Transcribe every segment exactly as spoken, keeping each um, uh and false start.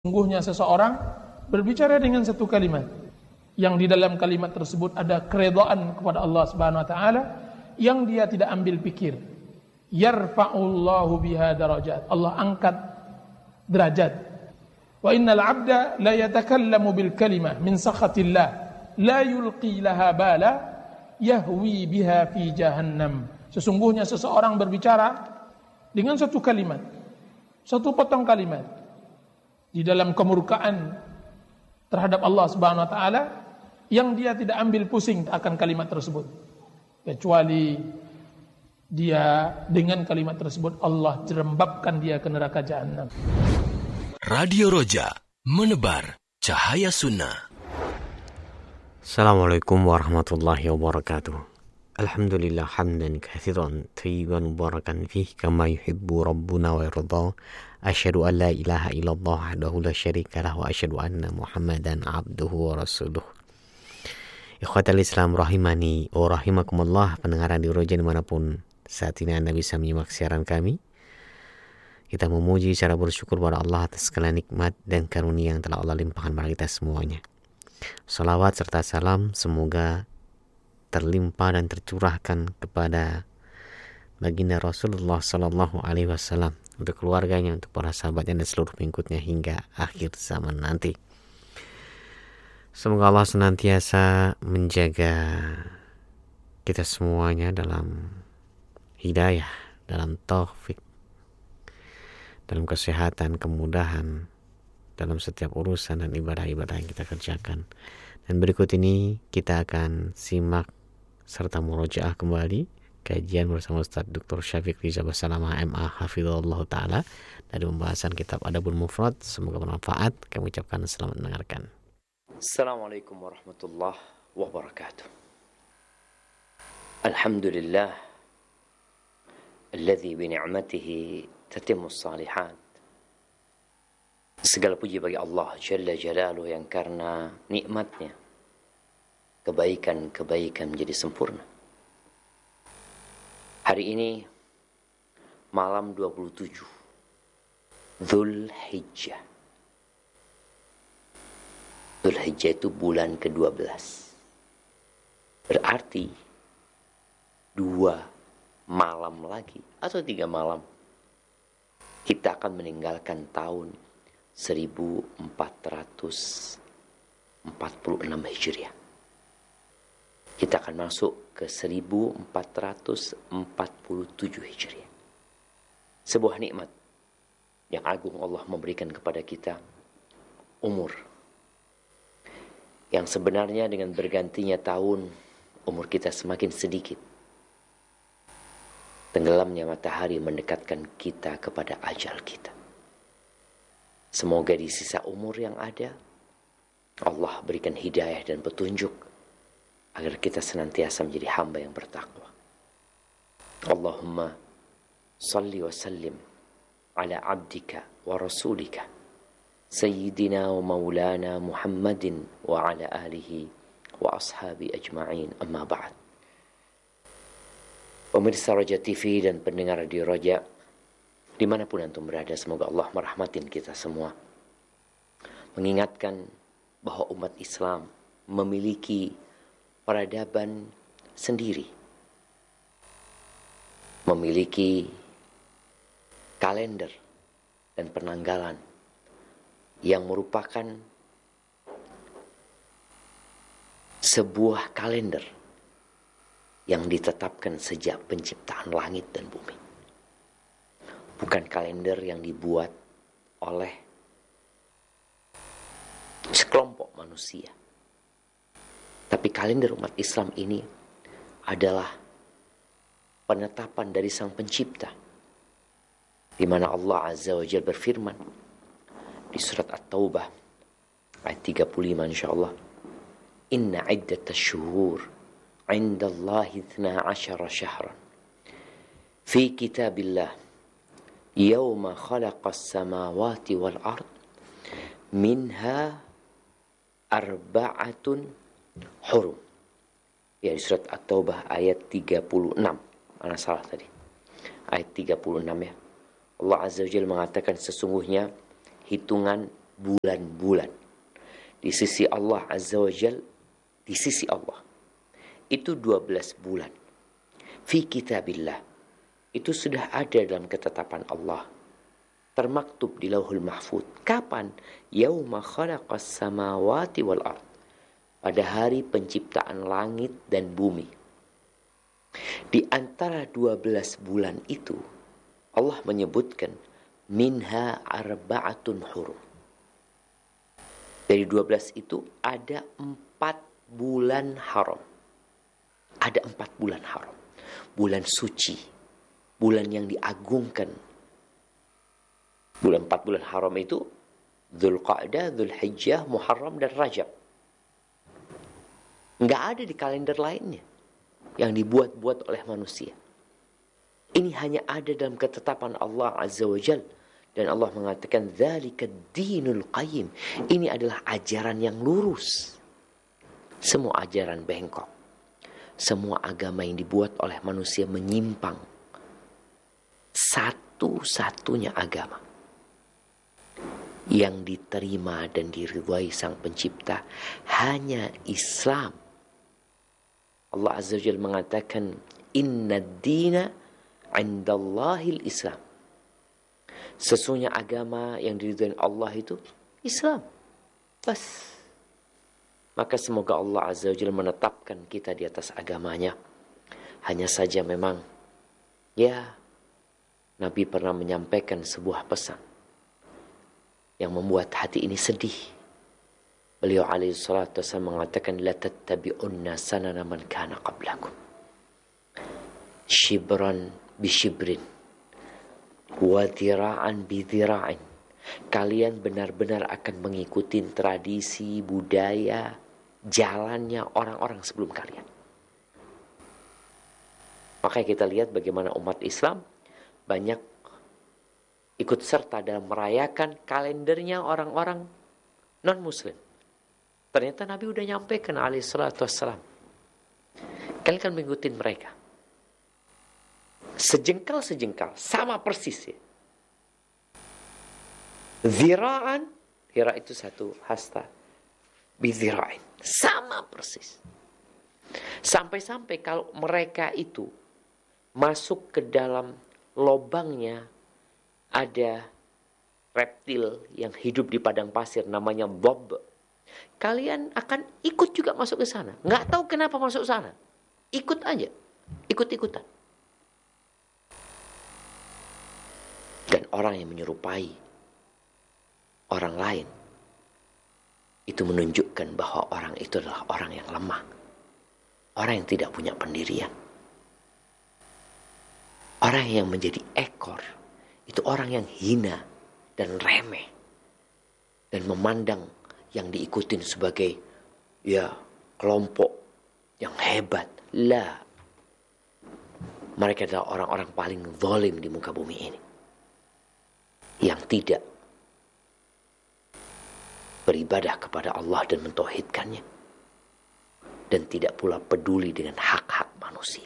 Sungguhnya seseorang berbicara dengan satu kalimat yang di dalam kalimat tersebut ada keredaan kepada Allah Subhanahu wa taala yang dia tidak ambil pikir. Yarfa'ullahu biha darajat. Allah angkat derajat. Wa innal 'abda la yatakallamu bil kalimah min sakhatillah la yulqi laha bala yahwi biha fi jahannam. Sesungguhnya seseorang berbicara dengan satu kalimat, satu potong kalimat di dalam kemurkaan terhadap Allah Subhanahu wa taala yang dia tidak ambil pusing akan kalimat tersebut, kecuali dia dengan kalimat tersebut Allah jerembabkan dia ke neraka jahanam. Radio Roja, menebar cahaya sunnah. Assalamualaikum warahmatullahi wabarakatuh. Alhamdulillah hamdan katsiran thayyiban mubarakan fihi kama yuhibbu rabbuna wa yarda. Asyhadu an la ilaha illallah wahdahu la syarika lahu wa asyhadu anna Muhammadan abduhu wa rasuluh. Ikhwatal Islam rahimani wa rahimakumullah, pendengar Radio Roja dimanapun saat ini Anda bisa menyimak siaran kami. Kita memuji cara bersyukur kepada Allah atas segala nikmat dan karunia yang telah Allah limpahkan kepada kita semuanya. Salawat serta salam semoga terlimpah dan tercurahkan kepada baginda Rasulullah sallallahu alaihi wasallam, untuk keluarganya, untuk para sahabatnya dan seluruh pengikutnya hingga akhir zaman nanti. Semoga Allah senantiasa menjaga kita semuanya dalam hidayah, dalam taufik, dalam kesehatan, kemudahan dalam setiap urusan dan ibadah-ibadah yang kita kerjakan. Dan berikut ini kita akan simak serta murojaah kembali kajian bersama Ustaz Doktor Syafiq Riza Basalamah M A Hafizahullah Ta'ala dari pembahasan kitab Adabul Mufrad. Semoga bermanfaat. Kami ucapkan selamat mendengarkan. Assalamualaikum warahmatullahi wabarakatuh. Alhamdulillah alladzi bi ni'matihi tatimmus salihat. Segala puji bagi Allah Jalla Jalaluhu yang karena nikmatnya kebaikan-kebaikan menjadi sempurna. Hari ini malam dua puluh tujuh Dzulhijjah. Dzulhijjah itu bulan kedua belas. Berarti dua malam lagi atau tiga malam kita akan meninggalkan tahun seribu empat ratus empat puluh enam Hijriah. Kita akan masuk ke seribu empat ratus empat puluh tujuh Hijriah. Sebuah nikmat yang agung Allah memberikan kepada kita, umur. Yang sebenarnya dengan bergantinya tahun, umur kita semakin sedikit. Tenggelamnya matahari mendekatkan kita kepada ajal kita. Semoga di sisa umur yang ada, Allah berikan hidayah dan petunjuk agar kita senantiasa menjadi hamba yang bertakwa. Allahumma salli wa sallim ala abdika wa rasulika sayyidina wa maulana Muhammadin wa ala alihi wa ashabi ajma'in, amma ba'd. Pemirsa Roja T V dan pendengar Radio Roja dimanapun antum berada, semoga Allah merahmatin kita semua. Mengingatkan bahwa umat Islam memiliki peradaban sendiri, memiliki kalender dan penanggalan yang merupakan sebuah kalender yang ditetapkan sejak penciptaan langit dan bumi. Bukan kalender yang dibuat oleh sekelompok manusia. Tapi kalender umat Islam ini adalah penetapan dari Sang Pencipta, di mana Allah Azza wa Jalla berfirman di surat At-Taubah ayat tiga puluh lima insyaallah, inna iddatash syuhur 'inda Allahi ithna 'ashara syahran fi kitabillah yawma khalaqas samawati wal ard minha arba'atun hurum. Ya, di surat At-Taubah ayat tiga puluh enam. Mana salah tadi? Ayat tiga puluh enam ya. Allah Azza wa Jalla mengatakan sesungguhnya hitungan bulan-bulan di sisi Allah Azza wa Jal, di sisi Allah itu dua belas bulan. Fi kitabillah, itu sudah ada dalam ketetapan Allah, termaktub di Lauhul Mahfuz. Kapan? Yauma khalaqas samawati wal ard, pada hari penciptaan langit dan bumi. Di antara dua belas bulan itu Allah menyebutkan minha arba'atun hurum. Dari dua belas itu ada empat bulan haram. Ada empat bulan haram. Bulan suci, bulan yang diagungkan. Bulan empat bulan haram itu Dzulqa'dah, Dzulhijjah, Muharram dan Rajab. Enggak ada di kalender lainnya yang dibuat-buat oleh manusia. Ini hanya ada dalam ketetapan Allah Azza wa Jal. Dan Allah mengatakan dzalika dinul qayyim. Ini adalah ajaran yang lurus. Semua ajaran bengkok, semua agama yang dibuat oleh manusia menyimpang. Satu-satunya agama yang diterima dan diridhai Sang Pencipta hanya Islam. Allah Azza wa Jalla mengatakan inna dina indallahil Islam. Sesungguhnya agama yang diridhai Allah itu Islam. Bas. Maka semoga Allah Azza wa Jalla menetapkan kita di atas agamanya. Hanya saja memang ya, Nabi pernah menyampaikan sebuah pesan yang membuat hati ini sedih. Beliau alaihi salatu wasallam mengatakan la tattabi'unna sanana man kana qablakum shibran bi shibrin wa dhira'an bi dhira'in. Kalian benar-benar akan mengikuti tradisi, budaya, jalannya orang-orang sebelum kalian. Makanya kita lihat bagaimana umat Islam banyak ikut serta dalam merayakan kalendernya orang-orang non-muslim. Ternyata Nabi udah nyampaikan alaihi salatu wassalam, kalian kan mengikuti mereka. Sejengkal-sejengkal, sama persis ya. Zira'an, zira' itu satu hasta. Bizira'in, sama persis. Sampai-sampai kalau mereka itu masuk ke dalam lobangnya ada reptil yang hidup di padang pasir namanya bob, kalian akan ikut juga masuk ke sana. Nggak tahu kenapa masuk sana, ikut aja, ikut-ikutan. Dan orang yang menyerupai orang lain itu menunjukkan bahwa orang itu adalah orang yang lemah, orang yang tidak punya pendirian. Orang yang menjadi ekor itu orang yang hina dan remeh dan memandang yang diikutin sebagai ya kelompok yang hebat. Lah, mereka adalah orang-orang paling zalim di muka bumi ini, yang tidak beribadah kepada Allah dan mentauhidkannya, dan tidak pula peduli dengan hak-hak manusia.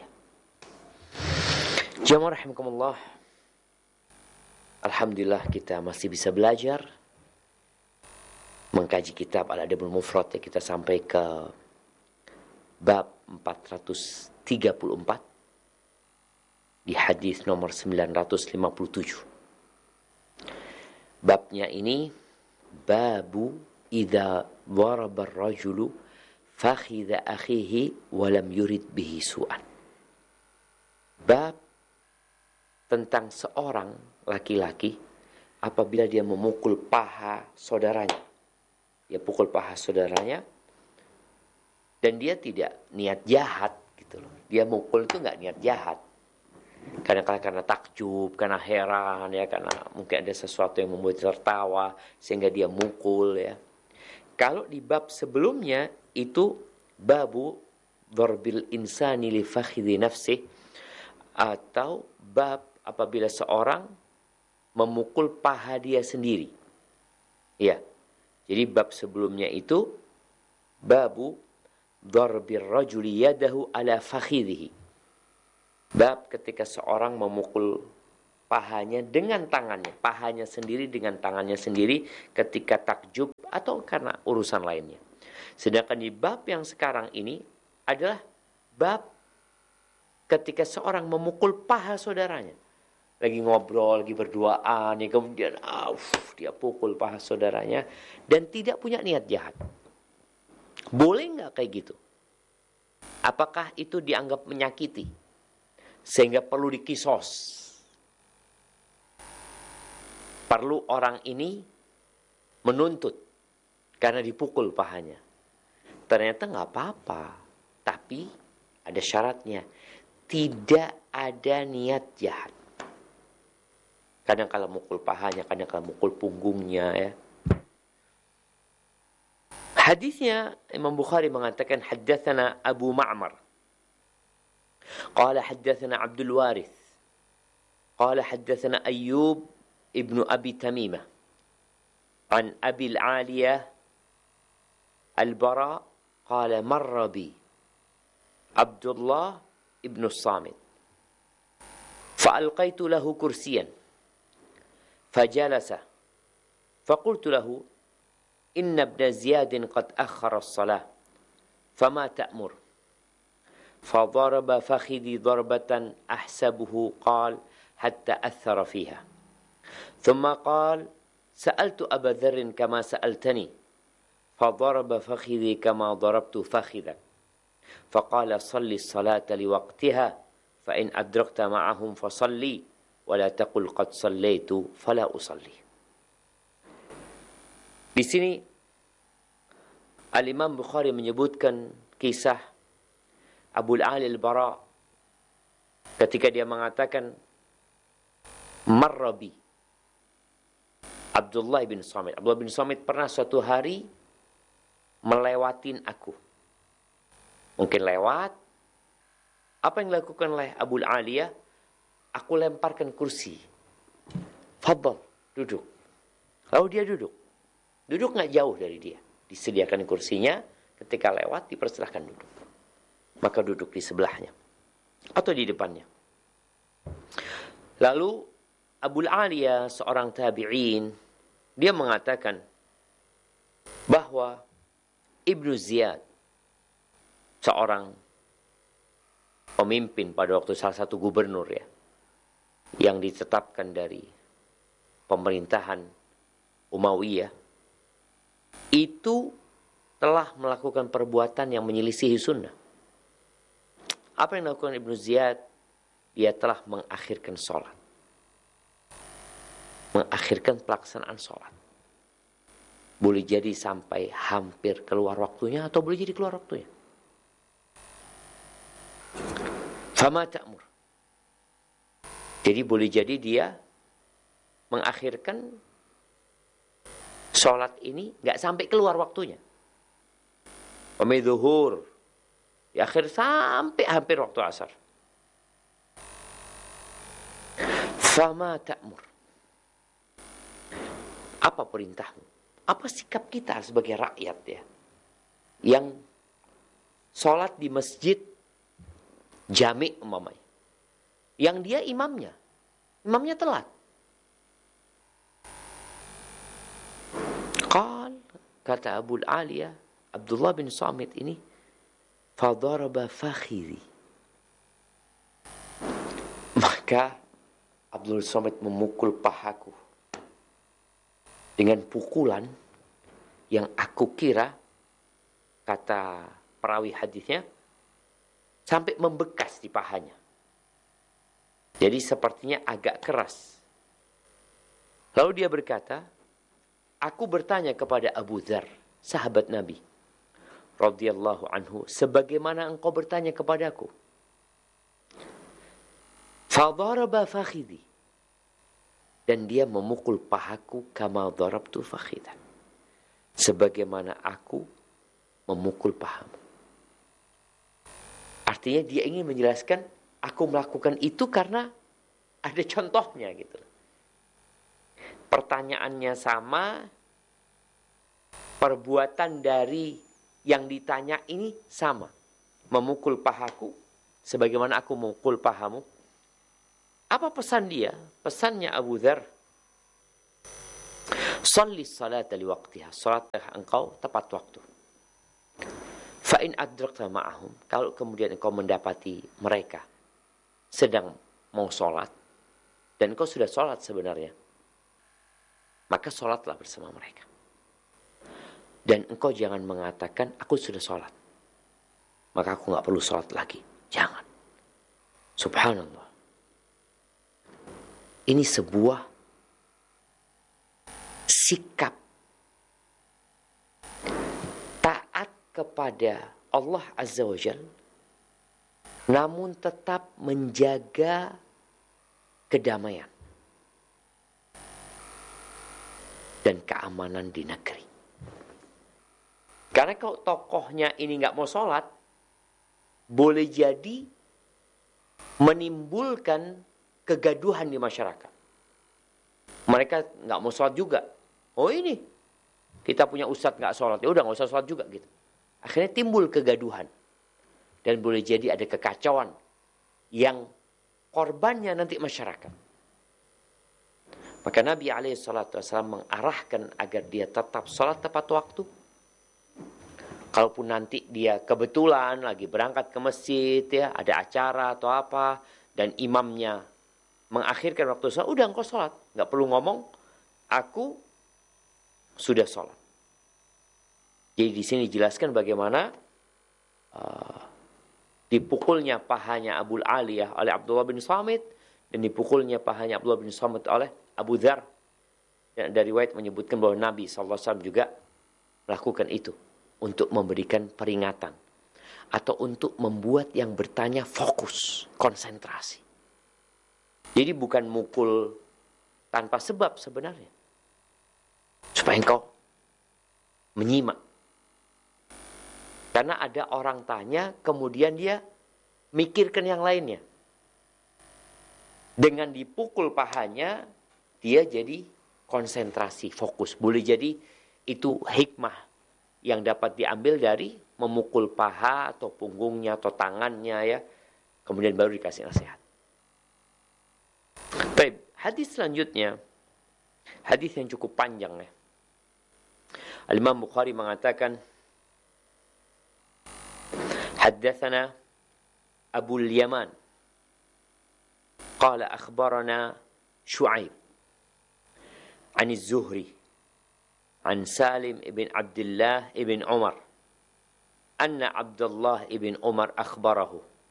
Jamaah rahimakumullah, alhamdulillah kita masih bisa belajar mengkaji kitab Al-Adabul Mufrad. Ya, kita sampai ke bab empat ratus tiga puluh empat di hadis nomor sembilan ratus lima puluh tujuh. Babnya ini babu idza daraba ar-rajulu fakhidha akhihi wa lam yurid bihi su'an. Bab tentang seorang laki-laki apabila dia memukul paha saudaranya. Dia pukul paha saudaranya dan dia tidak niat jahat gitu loh. Dia mukul itu enggak niat jahat. Kadang-kadang karena takjub, karena heran ya, karena mungkin ada sesuatu yang membuat tertawa sehingga dia mukul ya. Kalau di bab sebelumnya itu babu darbil insani li fakhidhi nafsih, atau bab apabila seorang memukul paha dia sendiri. Ya. Jadi bab sebelumnya itu babu darbir rajuli yadahu ala fakhidhihi. Bab ketika seorang memukul pahanya dengan tangannya, pahanya sendiri dengan tangannya sendiri ketika takjub atau karena urusan lainnya. Sedangkan di bab yang sekarang ini adalah bab ketika seorang memukul paha saudaranya. Lagi ngobrol, lagi berduaan, ya kemudian auf, dia pukul paha saudaranya dan tidak punya niat jahat. Boleh nggak kayak gitu? Apakah itu dianggap menyakiti sehingga perlu dikisos? Perlu orang ini menuntut karena dipukul pahanya. Ternyata nggak apa-apa, tapi ada syaratnya. Tidak ada niat jahat. Kadang kala mukul pahanya, kadang kala mukul punggungnya, ya. Hadisnya Imam Bukhari mengatakan haddatsana Abu Ma'mar. Qala haddatsana Abdul Warith. Qala haddatsana Ayyub ibnu Abi Tamimah. An Abi al-Aliyah Al-Bara qala marra bi Abdullah ibnu Samit. فألقيت له كرسيا فجلس فقلت له إن ابن زياد قد أخر الصلاة فما تأمر فضرب فخذي ضربة أحسبه قال حتى أثر فيها ثم قال سألت أبا ذر كما سألتني فضرب فخذي كما ضربت فخذك فقال صل الصلاة لوقتها فإن أدركت معهم فصلي ولا تقل قد صليت فلا أصلي. Di sini Al-Imam Bukhari menyebutkan kisah Abu al-Ali al-Bara ketika dia mengatakan marrabi Abdullah bin Samit. Abdullah bin Samit pernah suatu hari melewatin aku. Mungkin lewat. Apa yang dilakukan oleh Abu al-Aliyah? Aku lemparkan kursi. Fadhal, duduk. Lalu dia duduk. Duduk nggak jauh dari dia. Disediakan kursinya, ketika lewat dipersilahkan duduk. Maka duduk di sebelahnya. Atau di depannya. Lalu Abu al-Aliyah, seorang tabi'in, dia mengatakan bahwa Ibnu Ziyad, seorang pemimpin pada waktu salah satu gubernur ya, yang ditetapkan dari pemerintahan Umayyah, itu telah melakukan perbuatan yang menyelisihi sunnah. Apa yang dilakukan Ibnu Ziyad? Dia telah mengakhirkan sholat. Mengakhirkan pelaksanaan sholat. Boleh jadi sampai hampir keluar waktunya atau boleh jadi keluar waktunya. Fama ta'mur. Jadi boleh jadi dia mengakhirkan sholat ini nggak sampai keluar waktunya. Ummi zuhur di akhir sampai hampir waktu asar. Fama ta'mur. Apa perintahmu? Apa sikap kita sebagai rakyat ya, yang sholat di masjid jami' umpamanya, yang dia imamnya, imamnya telat. Qal, kata Abu al-Aliyah, Abdullah bin Samit ini, fadaraba fakhidhi. Maka Abdullah bin Samit memukul pahaku dengan pukulan yang aku kira, kata perawi hadisnya, sampai membekas di pahanya. Jadi sepertinya agak keras. Lalu dia berkata, aku bertanya kepada Abu Dzar, sahabat Nabi radhiyallahu anhu, sebagaimana engkau bertanya kepadaku. Fadaraba fakhidhi. Dan dia memukul pahaku kama darabtu fakhidan. Sebagaimana aku memukul pahamu. Artinya dia ingin menjelaskan, aku melakukan itu karena ada contohnya gitu. Pertanyaannya sama, perbuatan dari yang ditanya ini sama. Memukul pahaku, sebagaimana aku memukul pahamu. Apa pesan dia? Pesannya Abu Dzar, "Shalli salata li waqtiha." Salatlah engkau tepat waktu. Fa in adrakta ma'ahum, kalau kemudian engkau mendapati mereka sedang mau sholat dan engkau sudah sholat sebenarnya, maka sholatlah bersama mereka. Dan engkau jangan mengatakan aku sudah sholat, maka aku nggak perlu sholat lagi. Jangan. Subhanallah. Ini sebuah sikap taat kepada Allah Azza wa Jalla, namun tetap menjaga kedamaian dan keamanan di negeri. Karena kalau tokohnya ini nggak mau sholat, boleh jadi menimbulkan kegaduhan di masyarakat. Mereka nggak mau sholat juga. Oh ini, kita punya ustadz nggak sholat, ya udah nggak usah sholat juga gitu. Akhirnya timbul kegaduhan. Dan boleh jadi ada kekacauan yang korbannya nanti masyarakat. Maka Nabi alaihi salatu wasallam mengarahkan agar dia tetap sholat tepat waktu. Kalaupun nanti dia kebetulan lagi berangkat ke masjid, ya ada acara atau apa, dan imamnya mengakhirkan waktu sholat, udah engkau sholat. Nggak perlu ngomong, aku sudah sholat. Jadi di sini dijelaskan bagaimana uh, dipukulnya pahanya Abu Aliyah oleh Abdullah bin Samit, dan dipukulnya pahanya Abdullah bin Samit oleh Abu Dzar. Dan dari riwayat menyebutkan bahwa Nabi shallallahu alaihi wasallam juga melakukan itu untuk memberikan peringatan atau untuk membuat yang bertanya fokus, konsentrasi. Jadi bukan mukul tanpa sebab sebenarnya, supaya engkau menyimak. Karena ada orang tanya, kemudian dia mikirkan yang lainnya. Dengan dipukul pahanya, dia jadi konsentrasi, fokus. Boleh jadi itu hikmah yang dapat diambil dari memukul paha atau punggungnya atau tangannya, ya. Kemudian baru dikasih nasihat. Baik, hadis selanjutnya, hadis yang cukup panjang, ya. Al-Imam Bukhari mengatakan, حدثنا أبو اليمان قال أخبرنا شعيب عن الزهري عن سالم بن عبد الله بن عمر أن عبد الله بن عمر أخبره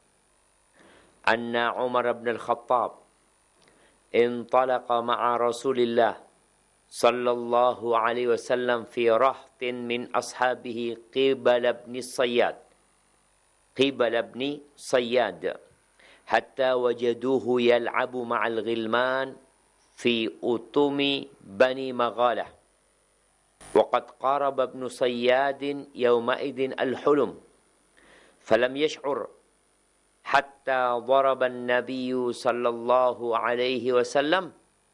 أن عمر بن الخطاب انطلق مع رسول الله صلى الله عليه وسلم في رهط من أصحابه قبل ابن الصياد قبل ابن صياد حتى وجدوه يلعب مع الغلمان في أطم بني مغالة وقد قارب ابن صياد يومئذ الحلم فلم يشعر حتى ضرب النبي صلى الله عليه وسلم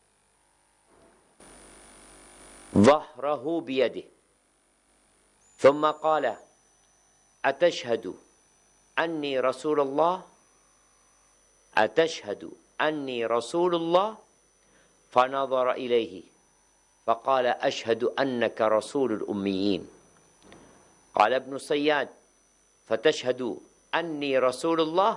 ظهره بيده ثم قال أتشهد أني رسول الله أتشهد أني رسول الله فنظر إليه فقال أشهد أنك رسول الأميين قال ابن صياد فتشهد أني رسول الله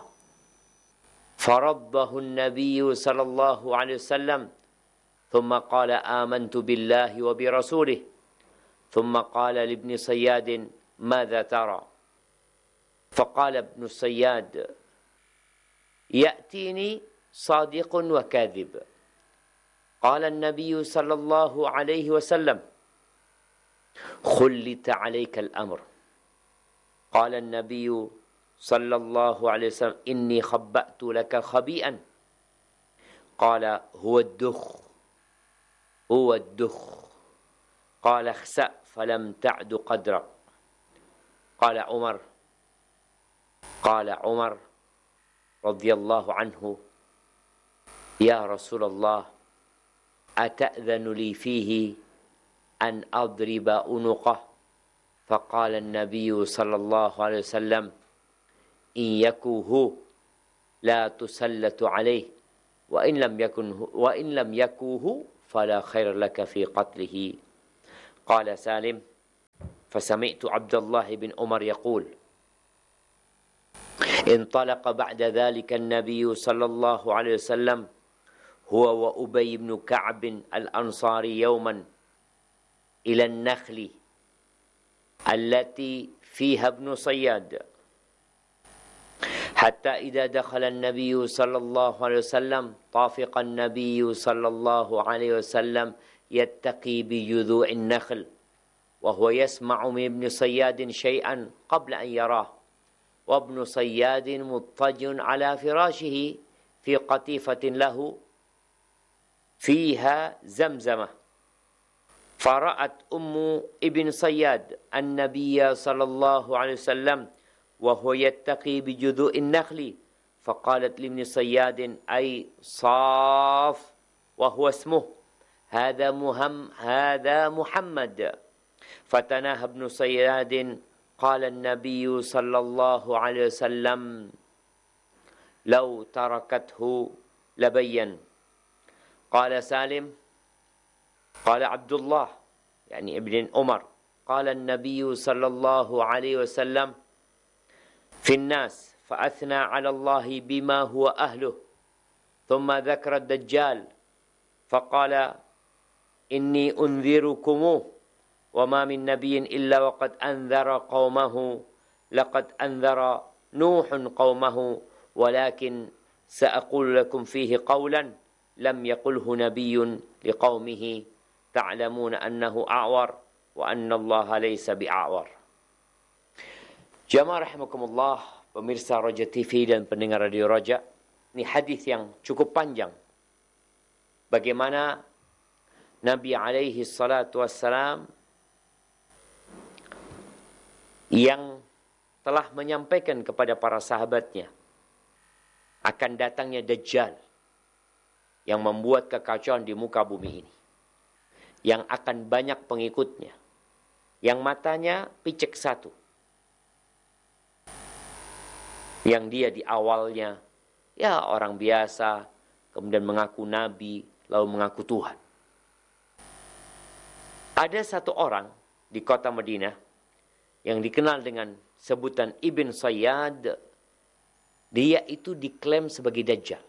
فرضه النبي صلى الله عليه وسلم ثم قال آمنت بالله وبرسوله ثم قال لابن صياد ماذا ترى فقال ابن الصياد يأتيني صادق وكاذب قال النبي صلى الله عليه وسلم خلت عليك الأمر قال النبي صلى الله عليه وسلم إني خبأت لك خبيئا قال هو الدخ هو الدخ قال اخسأ فلم تعد قدرك قال عمر قال عمر رضي الله عنه يا رسول الله أتأذن لي فيه أن أضرب عنقه فقال النبي صلى الله عليه وسلم إن يكو هو لا تسلط عليه wa in lam yakun wa in lam yakuhu fala khair laka fi qatlihi. Qala Salim, fasami'tu Abdullah bin Umar yaqul, انطلق بعد ذلك النبي صلى الله عليه وسلم هو وأبي بن كعب الأنصاري يوما إلى النخل التي فيها ابن صياد، حتى إذا دخل النبي صلى الله عليه وسلم طافق النبي صلى الله عليه وسلم يتقي بجذوع النخل وهو يسمع من ابن صياد شيئا قبل أن يراه، وابن صياد مضطجع على فراشه في قطيفة له فيها زمزمة، فرأت أم ابن صياد النبي صلى الله عليه وسلم وهو يتقي بجذوع النخل، فقالت لابن صياد أي صاف وهو اسمه هذا مهم هذا محمد، فتناهى ابن صياد، قال النبي صلى الله عليه وسلم لو تركته لبين. قال سالم قال عبد الله يعني ابن عمر قال النبي صلى الله عليه وسلم في الناس فأثنى على الله بما هو أهله، ثم ذكر الدجال فقال إني أنذركموه وما من نبي إلا وقد أنذر قومه، لقد أنذر نوح قومه ولكن سأقول لكم فيه قولا لم يقله نبي لقومه، تعلمون أنه أعور وأن الله ليس بأعور. Jamaah rahimakumullah, pemirsa Roja T V dan pendengar Radio Roja, ini hadis yang cukup panjang. Bagaimana Nabi alaihi salatu wassalam yang telah menyampaikan kepada para sahabatnya akan datangnya Dajjal yang membuat kekacauan di muka bumi ini, yang akan banyak pengikutnya, yang matanya picek satu, yang dia di awalnya ya orang biasa, kemudian mengaku nabi, lalu mengaku Tuhan. Ada satu orang di kota Madinah yang dikenal dengan sebutan Ibn Sayyad. Dia itu diklaim sebagai Dajjal.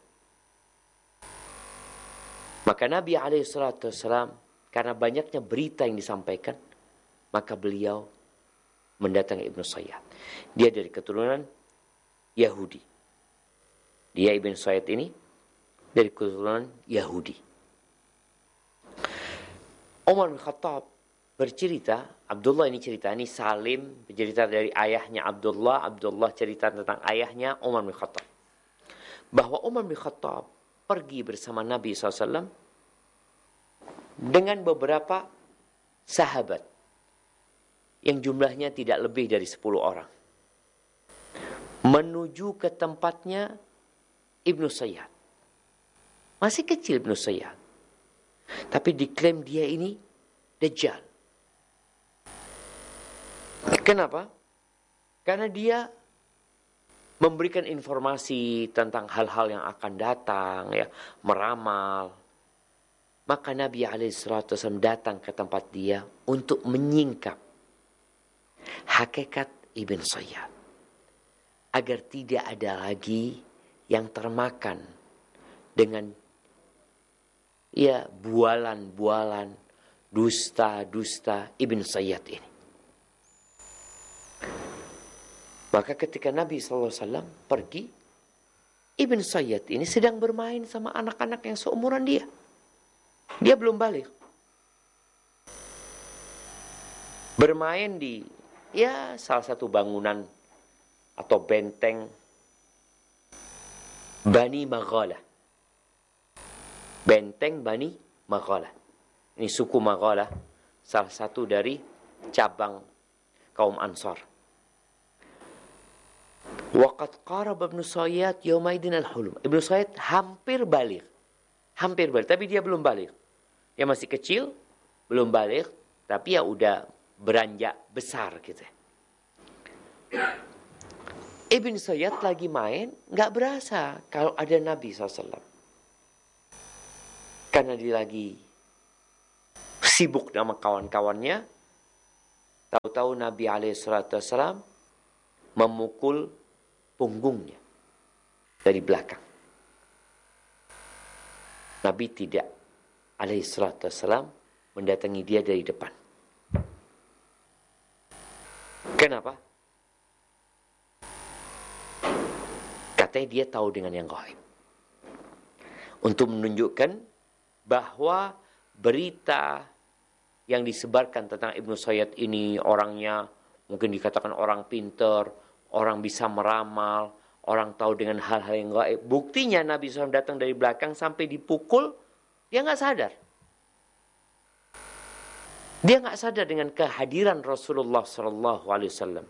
Maka Nabi alaihi salatu wassalam, karena banyaknya berita yang disampaikan, maka beliau mendatangi Ibn Sayyad. Dia dari keturunan Yahudi. Dia Ibn Sayyad ini dari keturunan Yahudi. Umar bin Khattab bercerita, Abdullah ini cerita, ini Salim bercerita dari ayahnya Abdullah, Abdullah cerita tentang ayahnya Umar bin Khattab, bahwa Umar bin Khattab pergi bersama Nabi shallallahu alaihi wasallam dengan beberapa sahabat yang jumlahnya tidak lebih dari sepuluh orang, menuju ke tempatnya Ibnu Sayyad. Masih kecil Ibnu Sayyad, tapi diklaim dia ini Dajjal. Kenapa? Karena dia memberikan informasi tentang hal-hal yang akan datang, ya, meramal. Maka Nabi alaihi salatu wasallam datang ke tempat dia untuk menyingkap hakikat Ibn Sayyad, agar tidak ada lagi yang termakan dengan ya bualan-bualan, dusta-dusta Ibn Sayyad ini. Maka ketika Nabi shallallahu alaihi wasallam pergi, Ibn Sayyad ini sedang bermain sama anak-anak yang seumuran dia. Dia belum balik. Bermain di ya salah satu bangunan atau benteng Bani Maghalah. Benteng Bani Maghalah. Ini suku Maghalah, salah satu dari cabang kaum Ansar. Waqad qaraba Ibnu Sayyad yaumaidin al-hulum. Ibnu Sayyad hampir balik. Hampir balik, tapi dia belum balik. Dia masih kecil, belum balik, tapi ya udah beranjak besar gitu. Ibn Sayyad lagi main, nggak berasa kalau ada Nabi shallallahu alaihi wasallam. karena dia lagi sibuk sama kawan-kawannya, tahu-tahu Nabi alaihi salatu wassalam memukul punggungnya dari belakang. Nabi tidak alaihi salatu wassalam mendatangi dia dari depan. Kenapa? Katanya dia tahu dengan yang gaib. Untuk menunjukkan bahwa berita yang disebarkan tentang Ibnu Sayyad ini, orangnya mungkin dikatakan orang pintar, orang bisa meramal, orang tahu dengan hal-hal yang gaib. Buktinya Nabi shallallahu alaihi wasallam datang dari belakang sampai dipukul, dia nggak sadar. Dia nggak sadar dengan kehadiran Rasulullah shallallahu alaihi wasallam.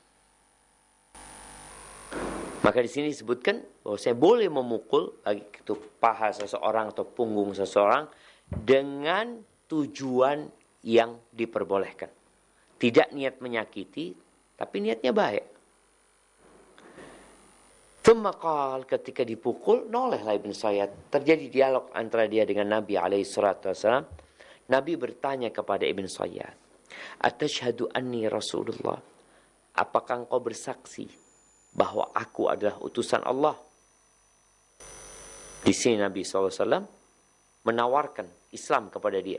Maka di sini disebutkan bahwa saya boleh memukul baik itu paha seseorang atau punggung seseorang dengan tujuan yang diperbolehkan. Tidak niat menyakiti, tapi niatnya baik. Tumakal ketika dipukul, nolehlah Ibn Sayyad. Terjadi dialog antara dia dengan Nabi alaihi salatu wassalam. Nabi bertanya kepada Ibn Sayyad, "Atashhadu anni Rasulullah?" Apakah engkau bersaksi bahwa aku adalah utusan Allah? Di sini Nabi shallallahu alaihi wasallam menawarkan Islam kepada dia.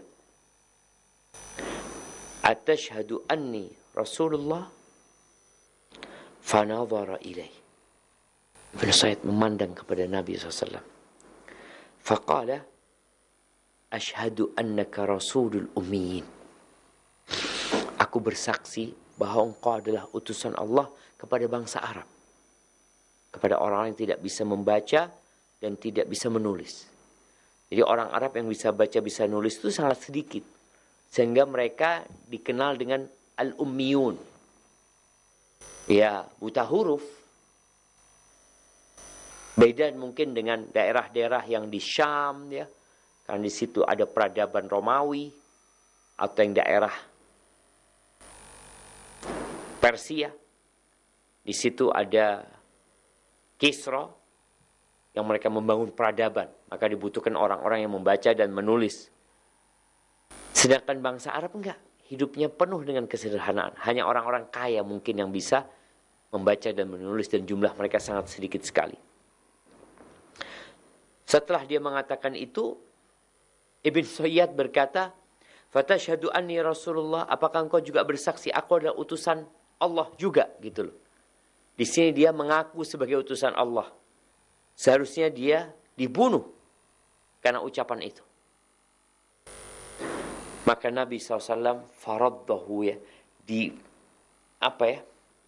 Atashhadu anni Rasulullah? Fanadhara ilaih. Ibn Sayyad memandang kepada Nabi shallallahu alaihi wasallam. Faqala, ashhadu annaka rasulul ummiyin. Aku bersaksi bahwa engkau adalah utusan Allah kepada bangsa Arab. Kepada orang yang tidak bisa membaca dan tidak bisa menulis. Jadi orang Arab yang bisa baca, bisa nulis itu sangat sedikit. Sehingga mereka dikenal dengan al-ummiyun. Ya, buta huruf. Beda mungkin dengan daerah-daerah yang di Syam, ya. Karena di situ ada peradaban Romawi. Atau yang daerah Persia. Di situ ada Kisra yang mereka membangun peradaban. Maka dibutuhkan orang-orang yang membaca dan menulis. Sedangkan bangsa Arab enggak. Hidupnya penuh dengan kesederhanaan. Hanya orang-orang kaya mungkin yang bisa membaca dan menulis. Dan jumlah mereka sangat sedikit sekali. Setelah dia mengatakan itu, Ibn Sayyad berkata, "Fatashhadu anni Rasulullah?" Apakah engkau juga bersaksi aku adalah utusan Allah juga, gitu loh. Di sini dia mengaku sebagai utusan Allah. Seharusnya dia dibunuh karena ucapan itu. Maka Nabi shallallahu alaihi wasallam faraddahu, ya, di apa ya,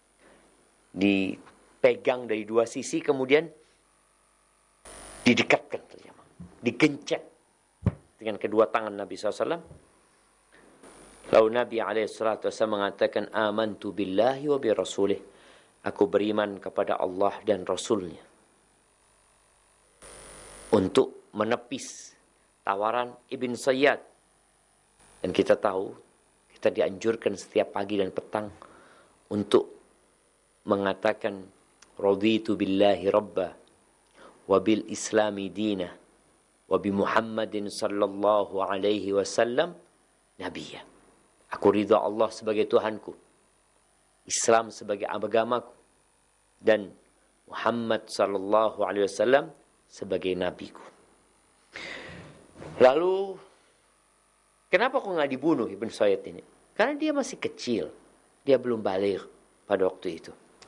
dipegang dari dua sisi, kemudian didekatkan, digencet dengan kedua tangan Nabi shallallahu alaihi wasallam. Lalu Nabi alaihi salatu wasallam mengatakan, amantu billahi wa bi rasulih. Aku beriman kepada Allah dan Rasulnya. Untuk menepis tawaran Ibn Sayyad. Dan kita tahu, kita dianjurkan setiap pagi dan petang untuk mengatakan, raditu billahi rabba, wa bil islami dina, wa bi Muhammadin sallallahu alaihi wasallam nabiyya. Aku ridha Allah sebagai Tuhanku, Islam sebagai agamaku, dan Muhammad sallallahu alaihi wasallam sebagai nabiku. Lalu, kenapa kok nggak dibunuh Ibn Sayyad ini? Karena dia masih kecil, dia belum baligh pada waktu itu.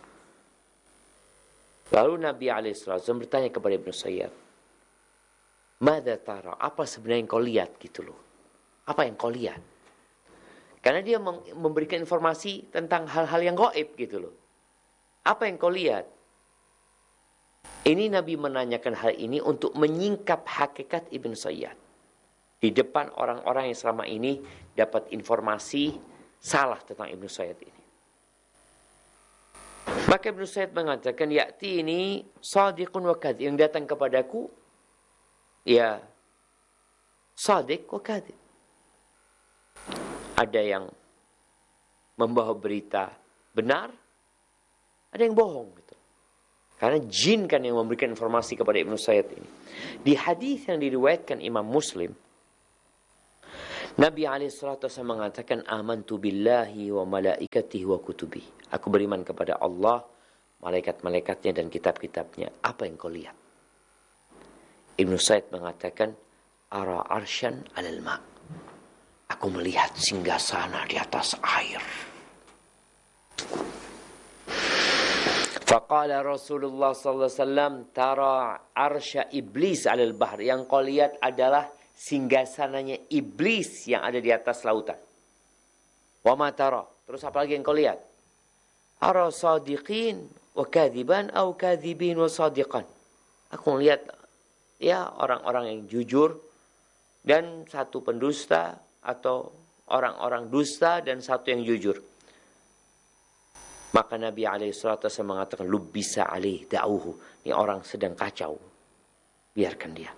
Lalu Nabi alaihi wasallam bertanya kepada Ibn Sayyad, "Madza tara?" Apa sebenarnya yang kau lihat gitu loh? Apa yang kau lihat? Karena dia memberikan informasi tentang hal-hal yang gaib gitu loh. Apa yang kau lihat? Ini Nabi menanyakan hal ini untuk menyingkap hakikat Ibn Sayyad. Di depan orang-orang yang selama ini dapat informasi salah tentang Ibn Sayyad ini. Maka Ibn Sayyad mengatakan, ya'ti ini sadiqun wa kadhib. Yang datang kepadaku, ya sadiq wa kadhib. Ada yang membawa berita benar, ada yang bohong gitu. Karena jin kan yang memberikan informasi kepada Ibnu Sayyad ini. Di hadis yang diriwayatkan Imam Muslim, Nabi alaihi salatu wasallam mengatakan, amantu billahi wa malaikatihi wa kutubi. Aku beriman kepada Allah, malaikat-malaikatnya dan kitab-kitabnya. Apa yang kau lihat? Ibnu Sayyad mengatakan, ara arsyan alal ma'. Aku melihat singgasana di atas air. Faqala Rasulullah sallallahu alaihi wasallam, tara arsya iblis alal bahr. Yang kau lihat adalah singgasananya iblis yang ada di atas lautan. Wa ma tara. Terus apa lagi yang kau lihat? Ara sadiqin wa kadhiban aw kadhibin wa sadiqan. Aku melihat ya orang-orang yang jujur dan satu pendusta, atau orang-orang dusta dan satu yang jujur. Maka Nabi alaihi salatu wasallam mengatakan, lubbisa alaih da'uhu. Ini orang sedang kacau, biarkan dia.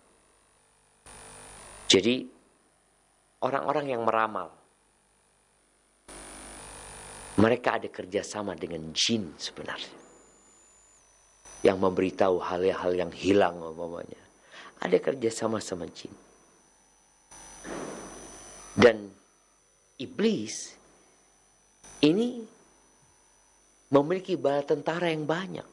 Jadi orang-orang yang meramal, mereka ada kerjasama dengan jin sebenarnya, yang memberitahu hal-hal yang hilang umpamanya. Ada kerjasama sama jin. Dan iblis ini memiliki bala tentara yang banyak,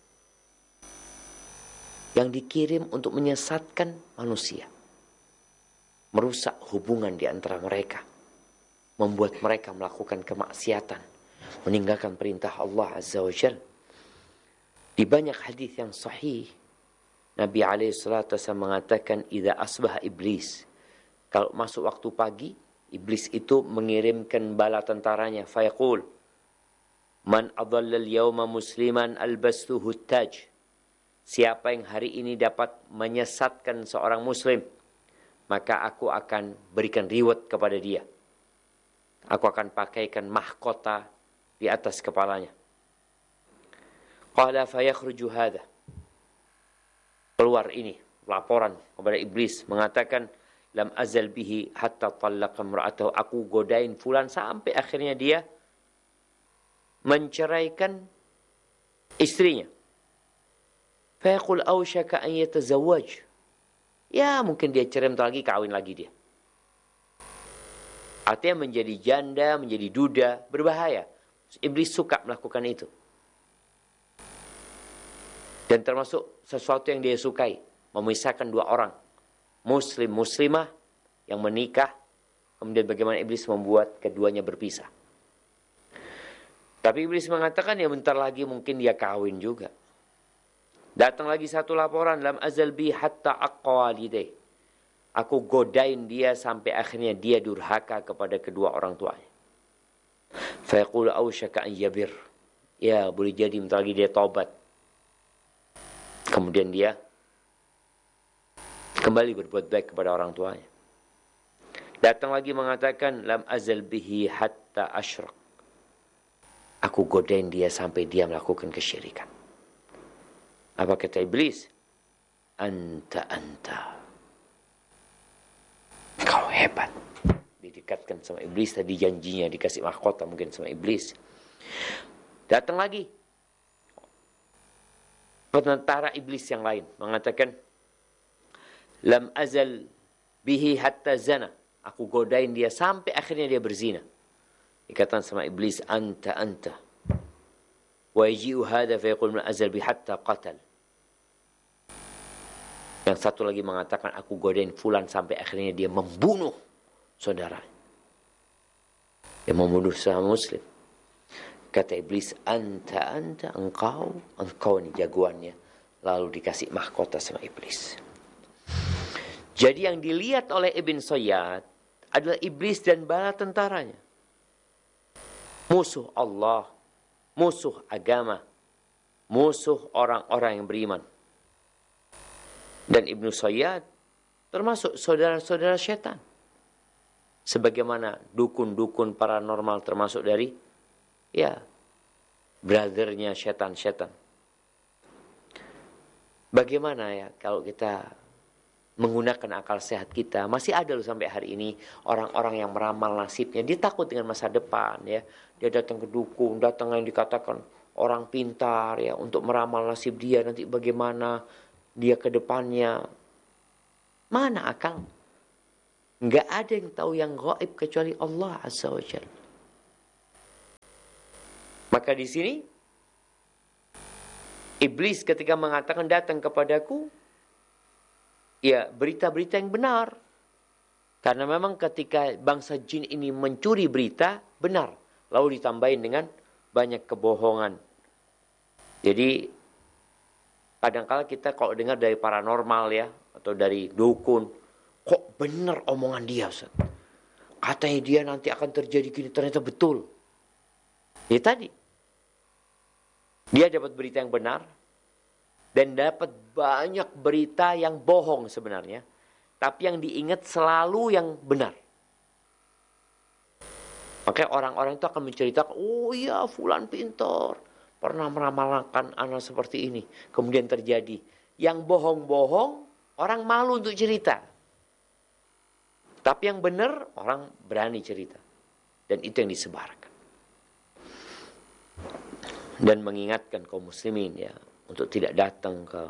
yang dikirim untuk menyesatkan manusia, merusak hubungan di antara mereka, membuat mereka melakukan kemaksiatan, meninggalkan perintah Allah Azza wa Jalla. Di banyak hadis yang sahih, Nabi alaihi salatu wasallam mengatakan, idza asbaha iblis, kalau masuk waktu pagi, iblis itu mengirimkan bala tentaranya, fayaqul, man adallal yawma musliman albastuhu taj. Siapa yang hari ini dapat menyesatkan seorang muslim, maka aku akan berikan reward kepada dia. Aku akan pakaikan mahkota di atas kepalanya. Qala fayakhruju hadha. Keluar ini laporan kepada iblis mengatakan, lam azal bihi hatta tallaqa imra'atahu. Aku godain fulan sampai akhirnya dia menceraikan istrinya. Fayaqul awshaka an yatazawwaj. Ya, mungkin dia cerai bentar lagi, kawin lagi dia. Artinya menjadi janda, menjadi duda, berbahaya. Iblis suka melakukan itu. Dan termasuk sesuatu yang dia sukai, memisahkan dua orang, muslim muslimah yang menikah, kemudian bagaimana iblis membuat keduanya berpisah. Tapi iblis mengatakan ya bentar lagi mungkin dia kawin juga. Datang lagi satu laporan, lam azal bi hatta aqwalideh. Aku godain dia sampai akhirnya dia durhaka kepada kedua orang tuanya. Fayaqulu awshaka an yabir. Ya, boleh jadi bentar lagi dia taubat. Kemudian dia kembali berbuat baik kepada orang tuanya. Datang lagi mengatakan, lam azal bihi hatta asyrak. Aku godain dia sampai dia melakukan kesyirikan. Apa kata iblis? Anta anta. Kau hebat. Didekatkan sama iblis, tadi janjinya dikasih mahkota mungkin sama iblis. Datang lagi penentara iblis yang lain mengatakan, lam azal bihi hatta zana. Aku godain dia sampai akhirnya dia berzina. Dikatakan sama iblis, anta anta. Wa yaji'u hadha fa yaqul man azal bi hatta qatal. Yang satu lagi mengatakan, aku godain fulan sampai akhirnya dia membunuh saudara. Dia membunuh seorang muslim. Kata iblis, anta anta, engkau, engkau ini jagoannya. Lalu dikasih mahkota sama iblis. Jadi yang dilihat oleh Ibn Sayyad adalah iblis dan bala tentaranya. Musuh Allah, musuh agama, musuh orang-orang yang beriman. Dan Ibnu Sayyad termasuk saudara-saudara setan. Sebagaimana dukun-dukun paranormal termasuk dari, ya, brothernya setan-setan. Bagaimana ya kalau kita menggunakan akal sehat kita? Masih ada loh sampai hari ini orang-orang yang meramal nasibnya. Dia takut dengan masa depan ya. Dia datang ke dukun, datang yang dikatakan orang pintar ya untuk meramal nasib dia nanti bagaimana dia ke depannya. Mana akal? Enggak ada yang tahu yang gaib kecuali Allah Azza wa Jalla. Maka di sini iblis ketika mengatakan datang kepadaku, ya berita-berita yang benar. Karena memang ketika bangsa jin ini mencuri berita, benar. Lalu ditambahin dengan banyak kebohongan. Jadi kadang-kala kita kalau dengar dari paranormal ya, atau dari dukun, kok benar omongan dia Ustaz. Katanya dia nanti akan terjadi gini, ternyata betul. Ya tadi. Dia dapat berita yang benar, dan dapat banyak berita yang bohong sebenarnya. Tapi yang diingat selalu yang benar. Makanya orang-orang itu akan menceritakan, oh iya fulan pintar, pernah meramalkan anak seperti ini. Kemudian terjadi. Yang bohong-bohong, orang malu untuk cerita. Tapi yang benar, orang berani cerita. Dan itu yang disebarkan. Dan mengingatkan kaum muslimin ya, untuk tidak datang ke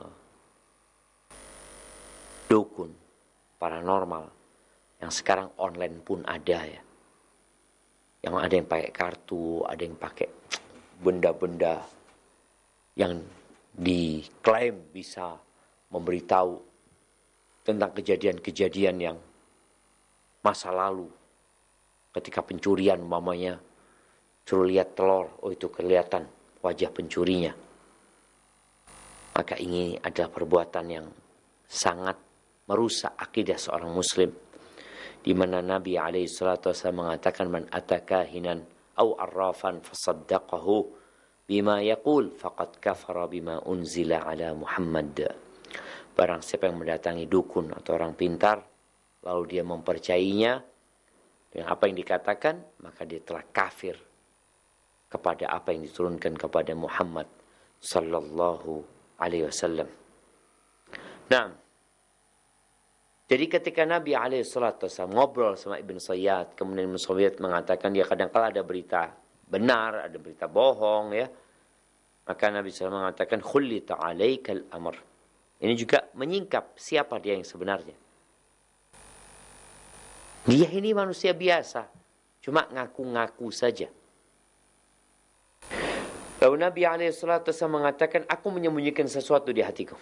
dukun, paranormal. Yang sekarang online pun ada ya. Yang ada yang pakai kartu, ada yang pakai benda-benda yang diklaim bisa memberitahu tentang kejadian-kejadian yang masa lalu. Ketika pencurian mamanya suruh lihat telur, oh itu kelihatan wajah pencurinya. Maka ini adalah perbuatan yang sangat merusak akidah seorang muslim. Di mana Nabi alaihi salatu wasallam mengatakan man ataka hinan au arrafan fasaddaqahu bima yaqul faqad kafara bima unzila ala Muhammad. Barang siapa yang mendatangi dukun atau orang pintar lalu dia mempercayainya dengan apa yang dikatakan, maka dia telah kafir kepada apa yang diturunkan kepada Muhammad sallallahu alaihi wasallam. Nah, jadi ketika Nabi alaihi salatu wasallam ngobrol sama Ibn Sayyad, kemudian Ibn Sayyad mengatakan dia kadang-kala ada berita benar, ada berita bohong ya. Maka Nabi shallallahu alaihi wasallam mengatakan khullita alaikal amr. Ini juga menyingkap siapa dia yang sebenarnya. Dia ini manusia biasa, cuma ngaku-ngaku saja. Lalu Nabi alaihi salatu wasallam mengatakan, aku menyembunyikan sesuatu di hatiku.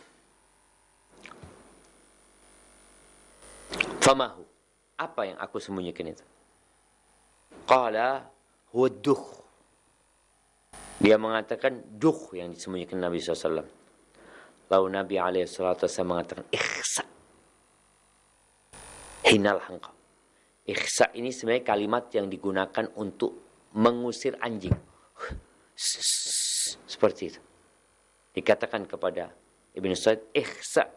Famahu, apa yang aku sembunyikan itu? Qala huwa duh. Dia mengatakan duh yang disembunyikan Nabi shallallahu alaihi wasallam. Lalu Nabi alaihi salatu wasallam mengatakan ikhsa. Hinalah engkau. Ikhsa ini sebenarnya kalimat yang digunakan untuk mengusir anjing. Seperti itu. Dikatakan kepada Ibn Sayyid, ikhsa.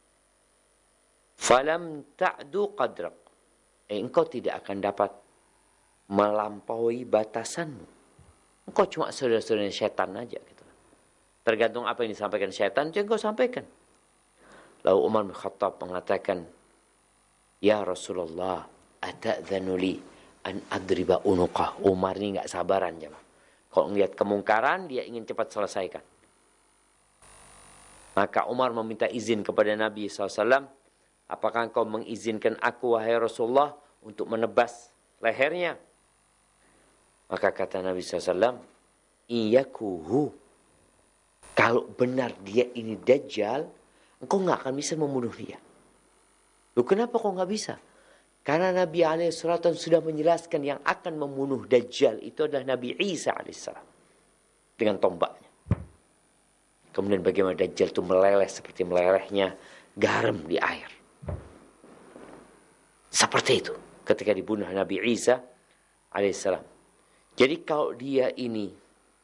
Falam ta'du qadrak. Eh, engkau tidak akan dapat melampaui batasanmu. Engkau cuma saudara-saudara setan aja gitu. Tergantung apa yang disampaikan setan, itu engkau sampaikan. Lalu Umar bin Khattab mengatakan, ya Rasulullah, ata'dzanu li an adriba unuqah. Umar ini enggak sabaran jemaah. Kalau melihat kemungkaran, dia ingin cepat selesaikan. Maka Umar meminta izin kepada Nabi shallallahu alaihi wasallam, apakah engkau mengizinkan aku, wahai Rasulullah, untuk menebas lehernya? Maka kata Nabi shallallahu alaihi wasallam, iyakuhu. Kalau benar dia ini Dajjal, engkau nggak akan bisa membunuh dia. Loh, kenapa kau nggak bisa? Karena Nabi alaihissalam sudah menjelaskan yang akan membunuh Dajjal itu adalah Nabi Isa alaihissalam. Dengan tombaknya. Kemudian bagaimana Dajjal itu meleleh seperti melelehnya garam di air. Seperti itu ketika dibunuh Nabi Isa alaihissalam. Jadi kalau dia ini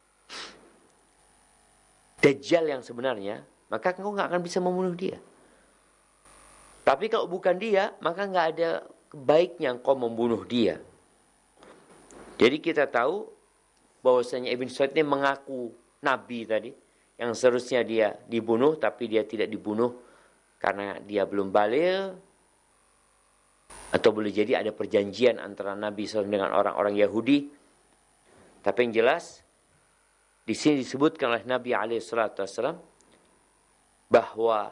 Dajjal yang sebenarnya, maka engkau nggak akan bisa membunuh dia. Tapi kalau bukan dia, maka nggak ada baiknya engkau membunuh dia. Jadi kita tahu bahwasanya Ibn Sayyid ini mengaku Nabi tadi, yang seharusnya dia dibunuh, tapi dia tidak dibunuh karena dia belum baligh, atau boleh jadi ada perjanjian antara Nabi shallallahu alaihi wasallam dengan orang-orang Yahudi. Tapi yang jelas, di sini disebutkan oleh Nabi alaihi salatu wasallam bahwa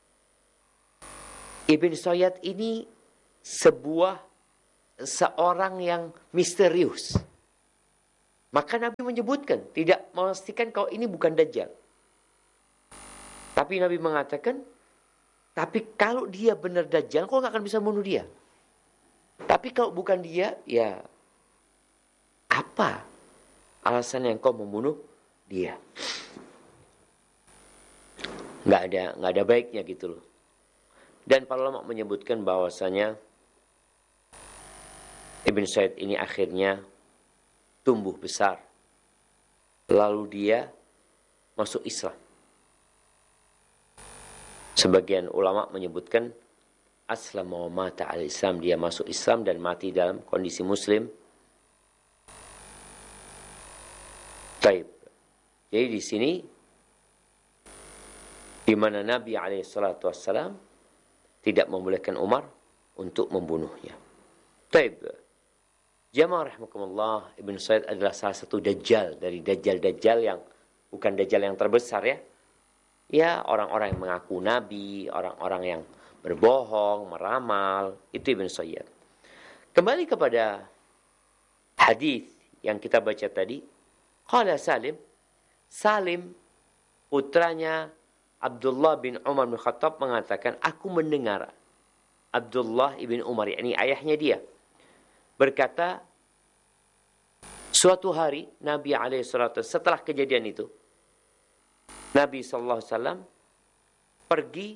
Ibn Sayyad ini sebuah seorang yang misterius. Maka Nabi menyebutkan, tidak memastikan kalau ini bukan Dajjal. Tapi Nabi mengatakan, tapi kalau dia benar Dajjal, kau nggak akan bisa bunuh dia. Tapi kalau bukan dia, ya apa alasan yang kau membunuh dia? Nggak ada, nggak ada baiknya gitu loh. Dan para ulama menyebutkan bahwasanya Ibn Sayyad ini akhirnya tumbuh besar. Lalu dia masuk Islam. Sebagian ulama menyebutkan aslama wa mata al-Islam, dia masuk Islam dan mati dalam kondisi muslim. Taib. Jadi di sini di mana Nabi alaihi salatu wassalam tidak membolehkan Umar untuk membunuhnya. Taib. Jamaah rahimakumullah, Ibn Sayyad adalah salah satu dajjal dari dajjal-dajjal yang bukan dajjal yang terbesar ya. Ya, orang-orang yang mengaku nabi, orang-orang yang berbohong, meramal, itu Ibn Sayyad. Kembali kepada hadis yang kita baca tadi, qala Salim, Salim putranya Abdullah bin Umar bin Khattab mengatakan, aku mendengar Abdullah bin Umar, yakni ayahnya dia, berkata, suatu hari Nabi alaihi salatu setelah kejadian itu, Nabi sallallahu alaihi wasallam pergi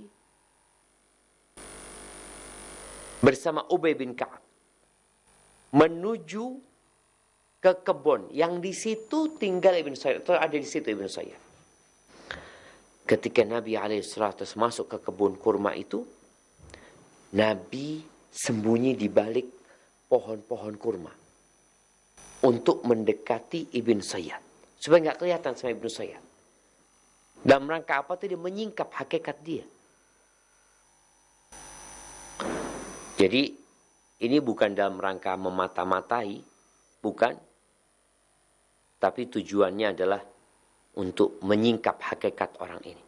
bersama Ubay bin Ka'ab menuju ke kebun yang di situ tinggal Ibn Sayyad, atau ada di situ Ibn Sayyad. Ketika Nabi alaihi salatu masuk ke kebun kurma itu, Nabi sembunyi di balik pohon-pohon kurma untuk mendekati Ibn Sayyad supaya nggak kelihatan sama Ibn Sayyad. Dalam rangka apa tuh? Dia menyingkap hakikat dia. Jadi ini bukan dalam rangka memata-matai, bukan. Tapi tujuannya adalah untuk menyingkap hakikat orang ini.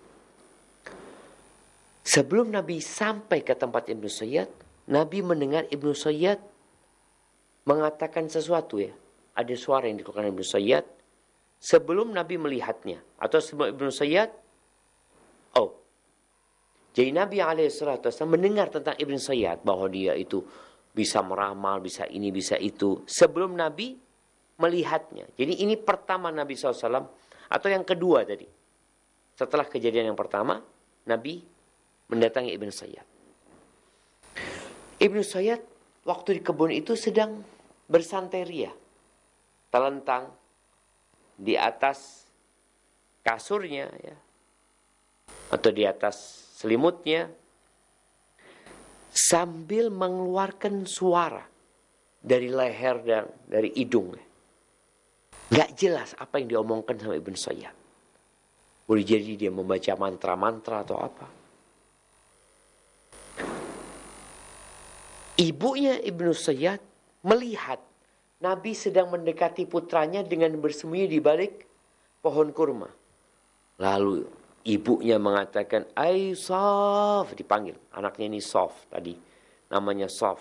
Sebelum Nabi sampai ke tempat Ibn Sayyad, Nabi mendengar Ibn Sayyad mengatakan sesuatu ya. Ada suara yang dikeluarkan Ibn Sayyad sebelum Nabi melihatnya. Atau sebelum Ibn Sayyad, oh. Jadi Nabi alaihi salatu wasallam mendengar tentang Ibn Sayyad bahwa dia itu bisa meramal, bisa ini, bisa itu. Sebelum Nabi melihatnya. Jadi ini pertama Nabi shallallahu alaihi wasallam. Atau yang kedua tadi. Setelah kejadian yang pertama, Nabi mendatangi Ibn Sayyad. Ibn Sayyad waktu di kebun itu sedang bersantai ria. Telentang di atas kasurnya ya. Atau di atas selimutnya. Sambil mengeluarkan suara dari leher dan dari hidungnya. Gak jelas apa yang diomongkan sama Ibn Sayyad. Boleh jadi dia membaca mantra-mantra atau apa. Ibunya Ibn Sayyad melihat Nabi sedang mendekati putranya dengan bersembunyi di balik pohon kurma. Lalu ibunya mengatakan, "Ai Saf," dipanggil. Anaknya ini Saf tadi. Namanya Saf.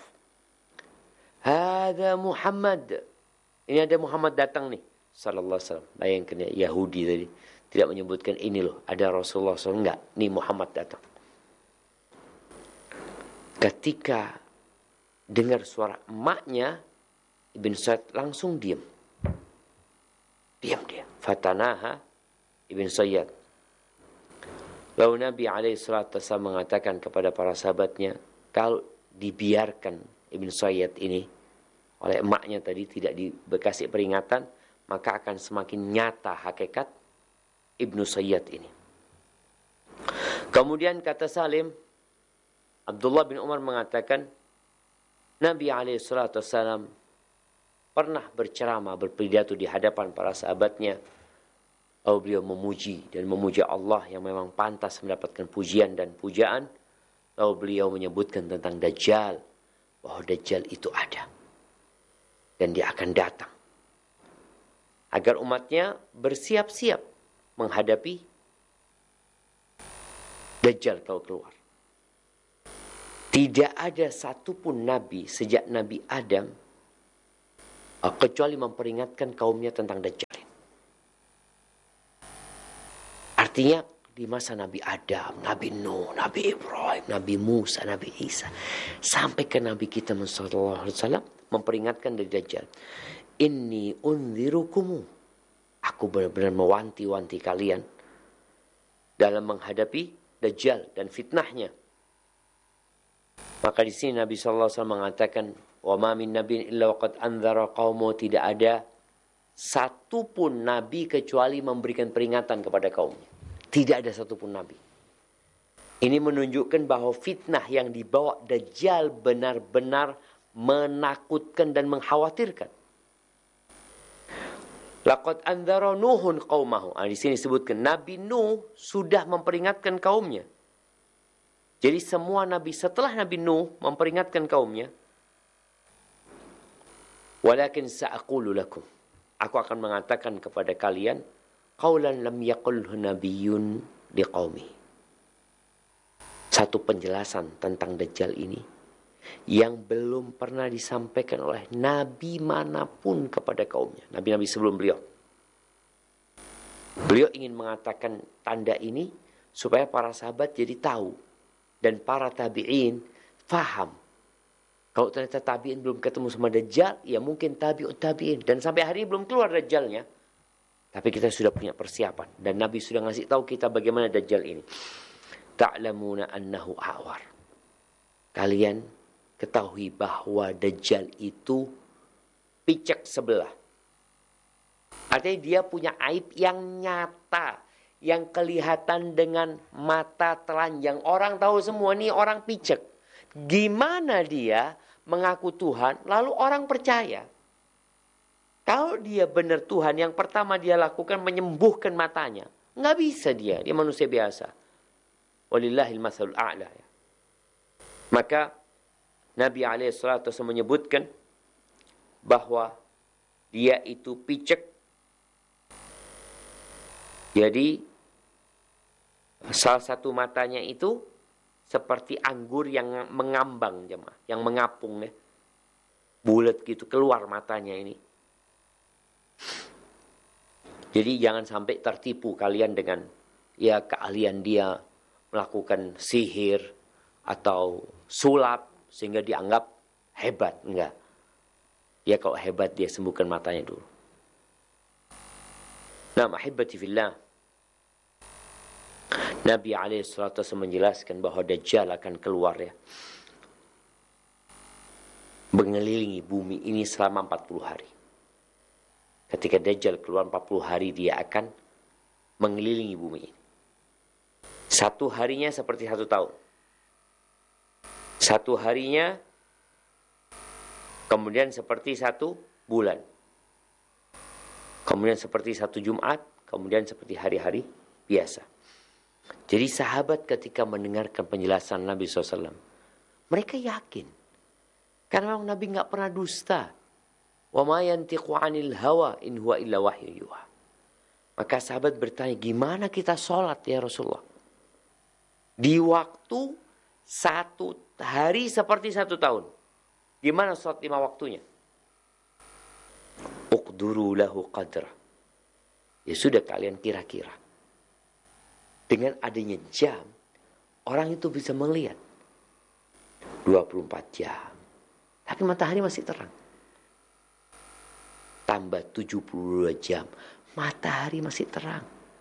"Hada Muhammad." Ini ada Muhammad datang nih. Sallallahu alaihi wasallam. Bayangkan ya, Yahudi tadi. Tidak menyebutkan ini loh. Ada Rasulullah shallallahu alaihi wasallam. Enggak. Nih Muhammad datang. Ketika dengar suara emaknya, Ibn Sayyad langsung diam. Diam dia. Fatanaha Ibn Sayyad. Lalu Nabi alaihi salatu wasallam mengatakan kepada para sahabatnya, kalau dibiarkan Ibn Sayyad ini oleh emaknya tadi tidak dikasih peringatan, maka akan semakin nyata hakikat Ibn Sayyad ini. Kemudian kata Salim, Abdullah bin Umar mengatakan, Nabi alaihi salatu wasallam pernah berceramah, berpidato di hadapan para sahabatnya. Lalu beliau memuji dan memuja Allah yang memang pantas mendapatkan pujian dan pujaan. Lalu beliau menyebutkan tentang Dajjal, bahwa Dajjal itu ada dan dia akan datang. agar umatnya bersiap-siap menghadapi Dajjal kalau keluar. Tidak ada satupun nabi sejak Nabi Adam kecuali memperingatkan kaumnya tentang Dajjal. Artinya di masa Nabi Adam, Nabi Nuh, Nabi Ibrahim, Nabi Musa, Nabi Isa, sampai ke Nabi kita sallallahu alaihi wasallam memperingatkan dari Dajjal. Inni unzirukumu, aku benar-benar mewanti-wanti kalian dalam menghadapi Dajjal dan fitnahnya. Maka di sini Nabi sallallahu alaihi wasallam mengatakan, wa ma min nabiyyin illa waqad anzara qaumahu, tidak ada satupun nabi kecuali memberikan peringatan kepada kaumnya. Tidak ada satupun nabi. Ini menunjukkan bahwa fitnah yang dibawa Dajjal benar-benar menakutkan dan mengkhawatirkan. Laqad anzara Nuhun qaumahu. Nah, di sini disebutkan Nabi Nuh sudah memperingatkan kaumnya. Jadi semua nabi setelah Nabi Nuh memperingatkan kaumnya. Walakin sa'aqulu lakum, aku akan mengatakan kepada kalian, qaulan lam yaqulhu nabiyyun liqaumi. Satu penjelasan tentang Dajjal ini yang belum pernah disampaikan oleh nabi manapun kepada kaumnya. Nabi-nabi sebelum beliau. Beliau ingin mengatakan tanda ini supaya para sahabat jadi tahu. Dan para tabi'in faham. Kalau ternyata tabi'in belum ketemu sama Dajjal, ya mungkin tabi'ut tabi'in. Dan sampai hari ini belum keluar Dajjalnya. Tapi kita sudah punya persiapan. Dan Nabi sudah ngasih tahu kita bagaimana Dajjal ini. Ta'lamuna annahu a'war. Kalian ketahui bahwa Dajjal itu picek sebelah. Artinya dia punya aib yang nyata. Yang kelihatan dengan mata telanjang. Orang tahu semua nih orang picek. Gimana dia mengaku Tuhan lalu orang percaya. Kalau dia benar Tuhan, yang pertama dia lakukan menyembuhkan matanya. Nggak bisa dia, dia manusia biasa. Walillahil matsalul a'la. Maka Nabi alaihi salatu wasallam menyebutkan bahwa dia itu picek. Jadi salah satu matanya itu seperti anggur yang mengambang, jemaah, yang mengapung ya. Bulat gitu keluar matanya ini. Jadi jangan sampai tertipu kalian dengan ya keahlian dia melakukan sihir atau sulap sehingga dianggap hebat, enggak. Ya kalau hebat dia sembuhkan matanya dulu. Nah, ahibati fillah, Nabi alaihi salatu wasallam menjelaskan bahwa Dajjal akan keluar ya. Mengelilingi bumi ini selama empat puluh hari. Ketika Dajjal keluar empat puluh hari, dia akan mengelilingi bumi ini. Satu harinya seperti satu tahun. Satu harinya kemudian seperti satu bulan. Kemudian seperti satu Jumat, kemudian seperti hari-hari biasa. Jadi sahabat ketika mendengarkan penjelasan Nabi shallallahu alaihi wasallam, mereka yakin. Karena memang Nabi nggak pernah dusta. Wa ma yantiqu 'anil hawa in huwa illa wahyu yuha. Maka sahabat bertanya, gimana kita sholat ya Rasulullah? Di waktu satu hari seperti satu tahun. Gimana sholat lima waktunya? Uqduru lahu qadra. Ya sudah kalian kira-kira. Dengan adanya jam, orang itu bisa melihat dua puluh empat jam. Tapi matahari masih terang. Tambah tujuh puluh dua jam, matahari masih terang.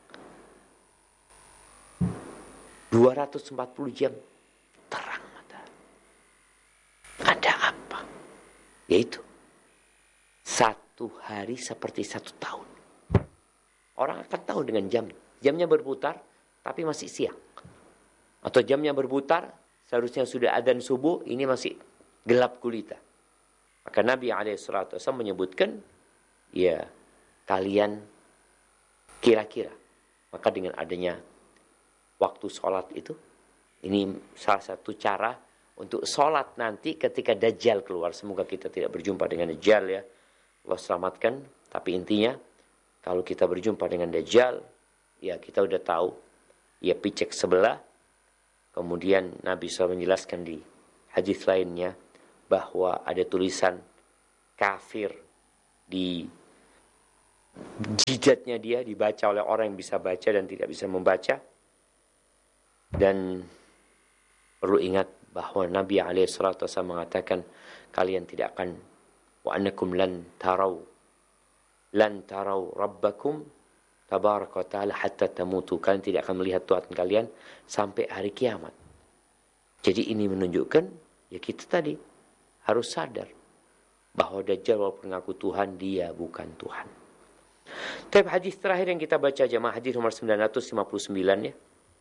dua ratus empat puluh jam, terang matahari. Ada apa? Yaitu, satu hari seperti satu tahun. Orang akan tahu dengan jam. Jamnya berputar, tapi masih siang. Atau jamnya berputar, seharusnya sudah adzan subuh, ini masih gelap gulita. Maka Nabi alaihi salatu wasallam menyebutkan, ya kalian kira-kira. Maka dengan adanya waktu sholat itu, ini salah satu cara untuk sholat nanti ketika Dajjal keluar. Semoga kita tidak berjumpa dengan Dajjal ya. Allah selamatkan. Tapi intinya, kalau kita berjumpa dengan Dajjal, ya kita udah tahu, ya picek sebelah. Kemudian Nabi shallallahu alaihi wasallam menjelaskan di hadis lainnya bahwa ada tulisan kafir di jidatnya dia, dibaca oleh orang yang bisa baca dan tidak bisa membaca. Dan perlu ingat bahwa Nabi alaihi salatu wasallam mengatakan kalian tidak akan wa annakum lan tarau lan tarau rabbakum tabaraka wa ta'ala hatta tamutu. Kalian tidak akan melihat Tuhan kalian sampai hari kiamat. Jadi ini menunjukkan ya kita tadi harus sadar bahwa Dajjal walaupun mengaku Tuhan, dia bukan Tuhan. Tapi hadis terakhir yang kita baca jemaah, hadis nomor sembilan ratus lima puluh sembilan ya.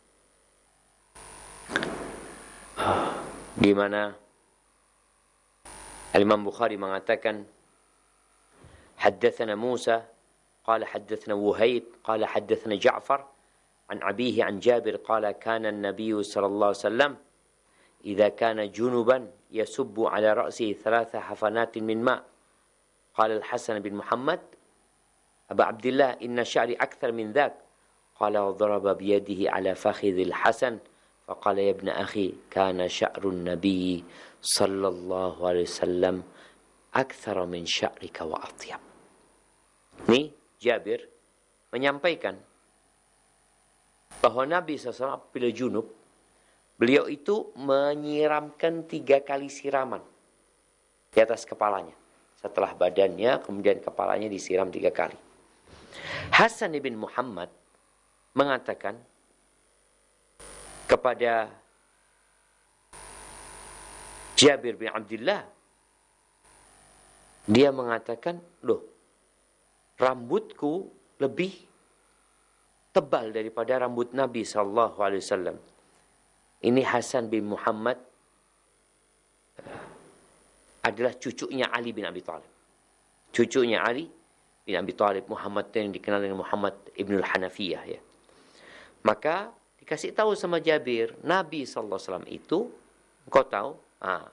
Di mana Al-Imam Bukhari mengatakan haddatsana Musa qala haddatsana Wuhaib qala haddatsana Ja'far an abihi an Jabir qala kana an-nabiy sallallahu alaihi wasallam idza kana junuban yasubbu ala ra'sihi thalatha hafanatin min ma' qala al-Hasan bin Muhammad Aba Abdullah inna sya'ri akthar min dhak qala wa daraba biyadihi ala fakhidhil Hasan faqala ya ibna akhi kana sya'run nabiy sallallahu alaihi wasallam akthar min sya'rika wa atyab. Ini Jabir menyampaikan bahwa Nabi shallallahu alaihi wasallam bila junub, beliau itu menyiramkan tiga kali siraman di atas kepalanya. Setelah badannya, kemudian kepalanya disiram tiga kali. Hasan bin Muhammad mengatakan kepada Jabir bin Abdullah, dia mengatakan, loh, rambutku lebih tebal daripada rambut Nabi sallallahu alaihi wasallam. Ini Hasan bin Muhammad adalah cucunya Ali bin Abi Thalib. Cucunya Ali bin Abi Thalib, Muhammad yang dikenal dengan Muhammad Ibnul Hanafiyah ya. Maka dikasih tahu sama Jabir, Nabi sallallahu alaihi wasallam itu, engkau tahu, ah,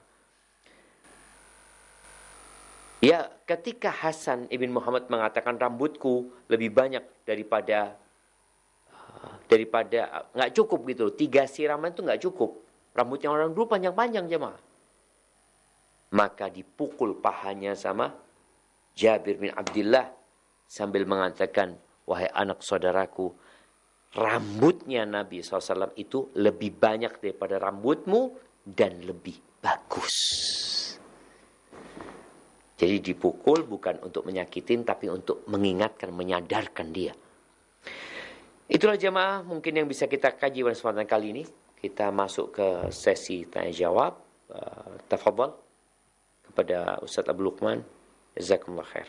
ya ketika Hasan ibn Muhammad mengatakan rambutku lebih banyak daripada uh, daripada nggak uh, cukup gitu, tiga siraman itu nggak cukup, rambutnya orang dulu panjang-panjang jemaah, maka dipukul pahanya sama Jabir bin Abdullah sambil mengatakan, wahai anak saudaraku, rambutnya Nabi shallallahu alaihi wasallam itu lebih banyak daripada rambutmu dan lebih bagus. Jadi dipukul bukan untuk menyakitin, tapi untuk mengingatkan, menyadarkan dia. Itulah jemaah mungkin yang bisa kita kaji pada kesempatan kali ini. Kita masuk ke sesi tanya jawab. Uh, Tafadhal kepada Ustaz Abu Luqman. Jazakumullah khair.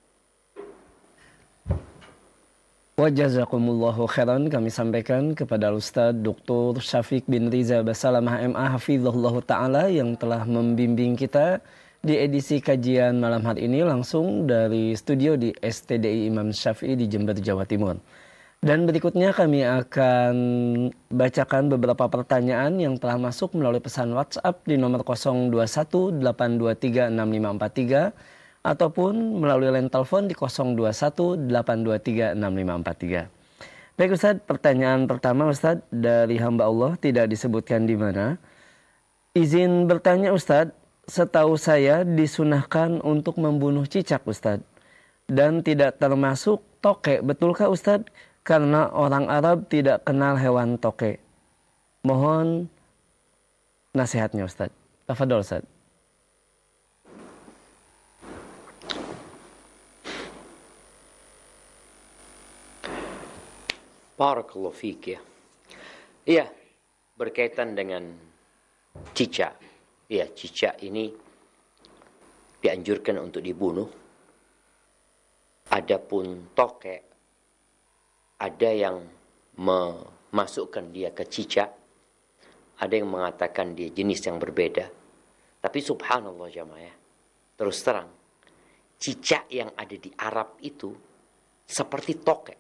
Wa jazakumullahu khairan kami sampaikan kepada Ustaz Doktor Syafiq bin Riza Basalamah M A hafizahullah taala yang telah membimbing kita di edisi kajian malam hari ini langsung dari studio di S T D I Imam Syafi'i di Jember, Jawa Timur. Dan berikutnya kami akan bacakan beberapa pertanyaan yang telah masuk melalui pesan WhatsApp di nomor nol dua satu delapan dua tiga enam lima empat tiga ataupun melalui line telepon di nol dua satu delapan dua tiga enam lima empat tiga. Baik Ustaz, pertanyaan pertama Ustaz dari hamba Allah, tidak disebutkan di mana. Izin bertanya Ustaz, setahu saya disunahkan untuk membunuh cicak Ustaz, dan tidak termasuk tokek, betulkah Ustaz? Karena orang Arab tidak kenal hewan tokek. Mohon nasihatnya Ustaz. Tafadhol Ustaz. Barakallahu fiik ya. Iya, berkaitan dengan cicak. Ya, cicak ini dianjurkan untuk dibunuh. Adapun tokek, ada yang memasukkan dia ke cicak, ada yang mengatakan dia jenis yang berbeda. Tapi subhanallah jamaah, terus terang, cicak yang ada di Arab itu seperti tokek.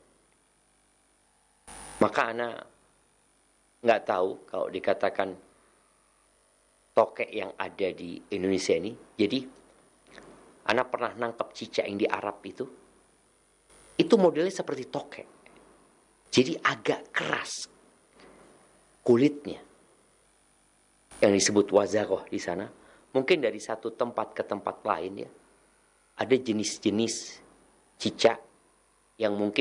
Maka anak nggak tahu kalau dikatakan tokek yang ada di Indonesia ini. Jadi, anak pernah nangkap cicak yang di Arab itu. Itu itu modelnya seperti tokek. Jadi agak keras kulitnya. Yang disebut wazaroh di sana. Mungkin dari satu tempat ke tempat lain ya. Ada jenis-jenis cicak yang mungkin